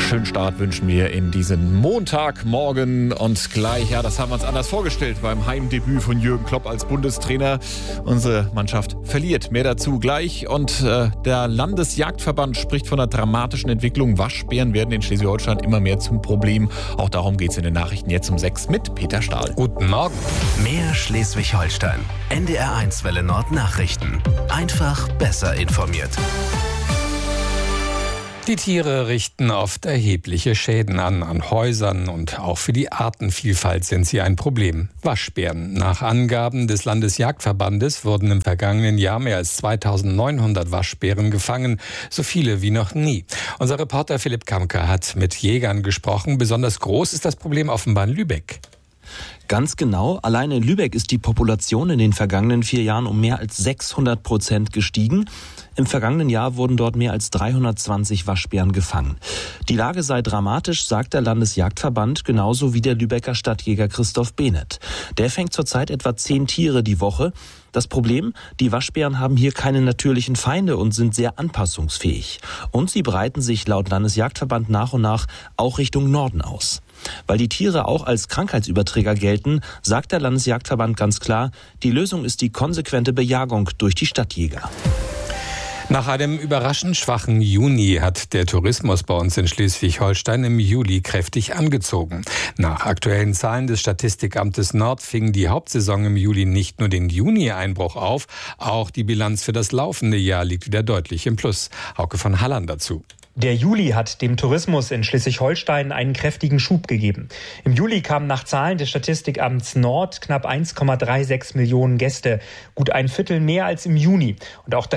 Schönen Start wünschen wir in diesen Montagmorgen und gleich, das haben wir uns anders vorgestellt beim Heimdebüt von Jürgen Klopp als Bundestrainer. Unsere Mannschaft verliert, mehr dazu gleich und der Landesjagdverband spricht von einer dramatischen Entwicklung. Waschbären werden in Schleswig-Holstein immer mehr zum Problem. Auch darum geht es in den Nachrichten jetzt um 6 mit Peter Stahl. Guten Morgen. Mehr Schleswig-Holstein. NDR1 Welle Nord Nachrichten. Einfach besser informiert. Die Tiere richten oft erhebliche Schäden an Häusern und auch für die Artenvielfalt sind sie ein Problem. Waschbären. Nach Angaben des Landesjagdverbandes wurden im vergangenen Jahr mehr als 2900 Waschbären gefangen, so viele wie noch nie. Unser Reporter Philipp Kamker hat mit Jägern gesprochen. Besonders groß ist das Problem offenbar in Lübeck. Ganz genau, allein in Lübeck ist die Population in den vergangenen 4 Jahren um mehr als 600% gestiegen. Im vergangenen Jahr wurden dort mehr als 320 Waschbären gefangen. Die Lage sei dramatisch, sagt der Landesjagdverband, genauso wie der Lübecker Stadtjäger Christoph Behnert. Der fängt zurzeit etwa 10 Tiere die Woche. Das Problem, die Waschbären haben hier keine natürlichen Feinde und sind sehr anpassungsfähig. Und sie breiten sich laut Landesjagdverband nach und nach auch Richtung Norden aus. Weil die Tiere auch als Krankheitsüberträger gelten, sagt der Landesjagdverband ganz klar, die Lösung ist die konsequente Bejagung durch die Stadtjäger. Nach einem überraschend schwachen Juni hat der Tourismus bei uns in Schleswig-Holstein im Juli kräftig angezogen. Nach aktuellen Zahlen des Statistikamtes Nord fing die Hauptsaison im Juli nicht nur den Juni-Einbruch auf, auch die Bilanz für das laufende Jahr liegt wieder deutlich im Plus. Hauke von Halland dazu. Der Juli hat dem Tourismus in Schleswig-Holstein einen kräftigen Schub gegeben. Im Juli kamen nach Zahlen des Statistikamts Nord knapp 1,36 Millionen Gäste, gut ein Viertel mehr als im Juni und auch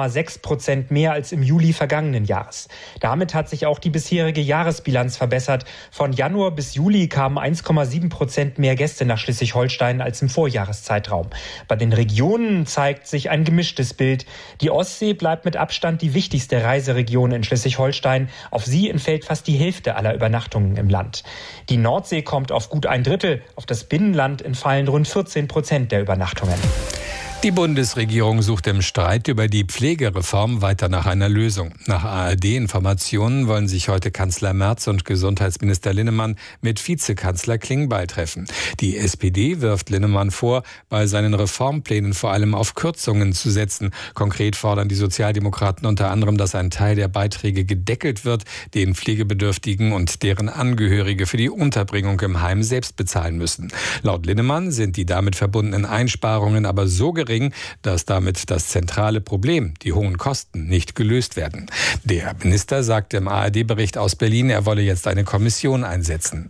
3,6% mehr als im Juli vergangenen Jahres. Damit hat sich auch die bisherige Jahresbilanz verbessert. Von Januar bis Juli kamen 1,7% mehr Gäste nach Schleswig-Holstein als im Vorjahreszeitraum. Bei den Regionen zeigt sich ein gemischtes Bild. Die Ostsee bleibt mit Abstand die wichtigste Reiseregion in Schleswig-Holstein. Auf sie entfällt fast die Hälfte aller Übernachtungen im Land. Die Nordsee kommt auf gut ein Drittel, auf das Binnenland entfallen rund 14% der Übernachtungen. Die Bundesregierung sucht im Streit über die Pflegereform weiter nach einer Lösung. Nach ARD-Informationen wollen sich heute Kanzler Merz und Gesundheitsminister Linnemann mit Vizekanzler Klingbeil treffen. Die SPD wirft Linnemann vor, bei seinen Reformplänen vor allem auf Kürzungen zu setzen. Konkret fordern die Sozialdemokraten unter anderem, dass ein Teil der Beiträge gedeckelt wird, den Pflegebedürftigen und deren Angehörige für die Unterbringung im Heim selbst bezahlen müssen. Laut Linnemann sind die damit verbundenen Einsparungen aber so gering, dass damit das zentrale Problem, die hohen Kosten, nicht gelöst werden. Der Minister sagte im ARD-Bericht aus Berlin, er wolle jetzt eine Kommission einsetzen.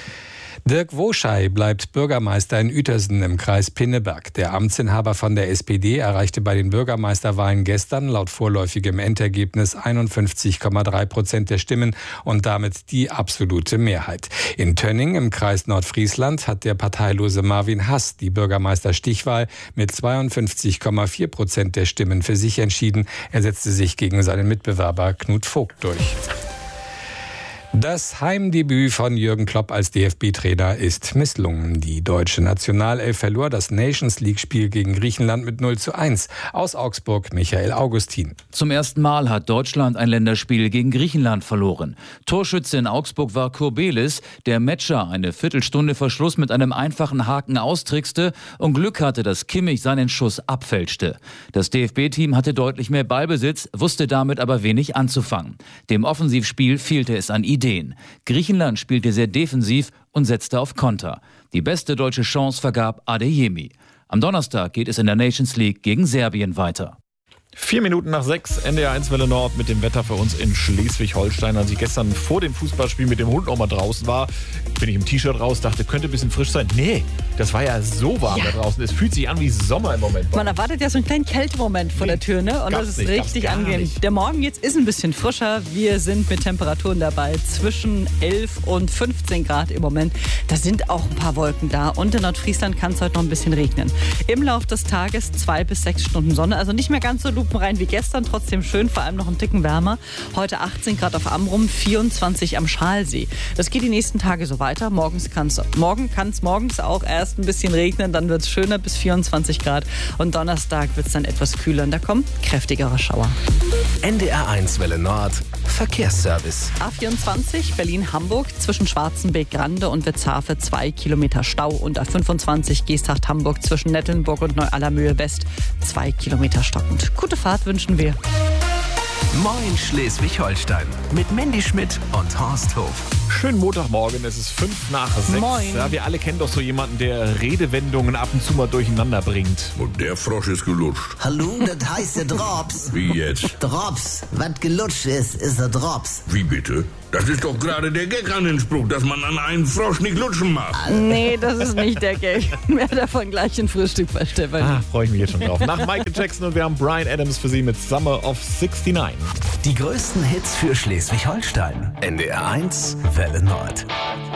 Dirk Woschei bleibt Bürgermeister in Uetersen im Kreis Pinneberg. Der Amtsinhaber von der SPD erreichte bei den Bürgermeisterwahlen gestern laut vorläufigem Endergebnis 51,3% der Stimmen und damit die absolute Mehrheit. In Tönning im Kreis Nordfriesland hat der parteilose Marvin Hass die Bürgermeisterstichwahl mit 52,4% der Stimmen für sich entschieden. Er setzte sich gegen seinen Mitbewerber Knut Vogt durch. Das Heimdebüt von Jürgen Klopp als DFB-Trainer ist misslungen. Die deutsche Nationalelf verlor das Nations-League-Spiel gegen Griechenland mit 0:1. Aus Augsburg Michael Augustin. Zum ersten Mal hat Deutschland ein Länderspiel gegen Griechenland verloren. Torschütze in Augsburg war Kurbelis, der Metscher eine Viertelstunde vor Schluss mit einem einfachen Haken austrickste und Glück hatte, dass Kimmich seinen Schuss abfälschte. Das DFB-Team hatte deutlich mehr Ballbesitz, wusste damit aber wenig anzufangen. Dem Offensivspiel fehlte es an Ideen. Griechenland spielte sehr defensiv und setzte auf Konter. Die beste deutsche Chance vergab Adeyemi. Am Donnerstag geht es in der Nations League gegen Serbien weiter. 4 Minuten nach 6, NDR1 Welle Nord mit dem Wetter für uns in Schleswig-Holstein. Als ich gestern vor dem Fußballspiel mit dem Hund noch mal draußen war, bin ich im T-Shirt raus, dachte, könnte ein bisschen frisch sein. Nee, das war ja so warm da draußen. Es fühlt sich an wie Sommer im Moment. Man erwartet ja so einen kleinen Kältemoment vor der Tür, ne? Und das ist richtig angenehm. Der Morgen jetzt ist ein bisschen frischer. Wir sind mit Temperaturen dabei zwischen 11 und 15 Grad im Moment. Da sind auch ein paar Wolken da. Und in Nordfriesland kann es heute noch ein bisschen regnen. Im Laufe des Tages 2 bis 6 Stunden Sonne. Also nicht mehr ganz so lupenrein wie gestern. Trotzdem schön, vor allem noch einen Ticken wärmer. Heute 18 Grad auf Amrum, 24 am Schalsee. Das geht die nächsten Tage so weiter. Morgen kann es morgens auch erst ein bisschen regnen. Dann wird es schöner bis 24 Grad. Und Donnerstag wird es dann etwas kühler. Und da kommen kräftigere Schauer. NDR1 Welle Nord. Verkehrsservice. A24 Berlin-Hamburg zwischen Schwarzenbeek-Grande und Witzhafe 2 Kilometer Stau und A25 Geesthacht-Hamburg zwischen Nettelnburg und Neu-Allermühe West 2 Kilometer stockend. Gute Fahrt wünschen wir. Moin Schleswig-Holstein mit Mandy Schmidt und Horst Hof. Schönen Montagmorgen, es ist 5:05. Moin. Ja, wir alle kennen doch so jemanden, der Redewendungen ab und zu mal durcheinander bringt. Und der Frosch ist gelutscht. Hallo, das heißt der Drops. Wie jetzt? Drops. Was gelutscht ist der Drops. Wie bitte? Das ist doch gerade der Gag an den Spruch, dass man an einen Frosch nicht lutschen mag. Nee, das ist nicht der Gag. Mehr davon gleich im Frühstück bei Stefan. Freue ich mich jetzt schon drauf. Nach Michael Jackson und wir haben Bryan Adams für Sie mit Summer of 69. Die größten Hits für Schleswig-Holstein. NDR 1 Welle Nord.